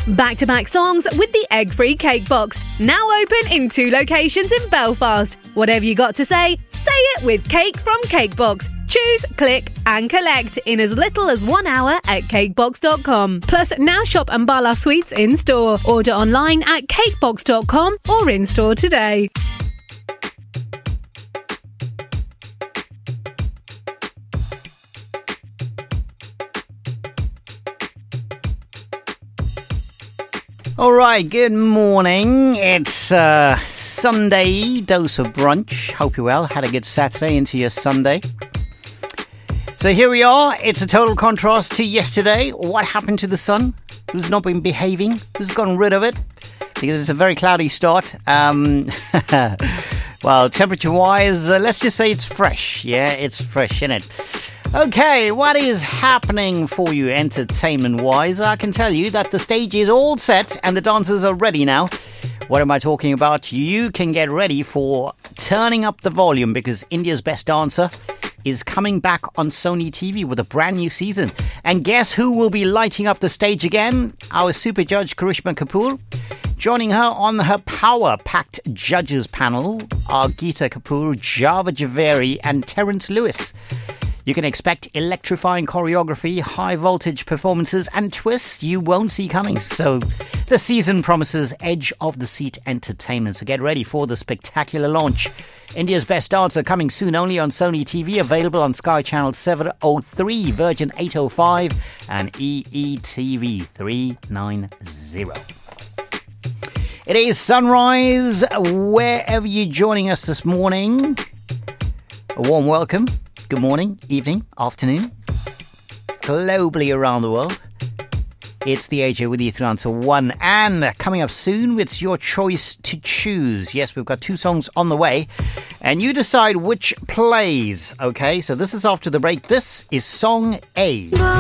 Back-to-back songs with the egg-free cake box. Now open in 2 locations in Belfast. Whatever you got to say it with Cake from Cakebox. Choose, click and collect in as little as 1 hour at cakebox.com. Plus, now shop Ambala Sweets in-store. Order online at cakebox.com or in-store today. All right, good morning. It's Sunday dose of brunch. Hope you're well. Had a good Saturday into your Sunday. So here we are. It's a total contrast to yesterday. What happened to the sun? Who's not been behaving? Who's gotten rid of it? Because it's a very cloudy start. Well, temperature-wise, let's just say it's fresh. Yeah, it's fresh, isn't it? Okay, what is happening for you entertainment-wise? I can tell you that the stage is all set and the dancers are ready now. What am I talking about? You can get ready for turning up the volume because India's Best Dancer is coming back on Sony TV with a brand new season. And guess who will be lighting up the stage again? Our super judge Karishma Kapoor. Joining her on her power-packed judges panel are Geeta Kapoor, Java Javeri and Terence Lewis. You can expect electrifying choreography, high-voltage performances and twists you won't see coming. So the season promises edge-of-the-seat entertainment. So get ready for the spectacular launch. India's Best Dancer coming soon only on Sony TV, available on Sky Channel 703, Virgin 805 and EETV 390. It is sunrise wherever you're joining us this morning. A warm welcome. Good morning, evening, afternoon, globally around the world. It's the AJ with you through until 1. And coming up soon, it's your choice to choose. Yes, we've got 2 songs on the way. And you decide which plays. Okay, so this is after the break. This is song A.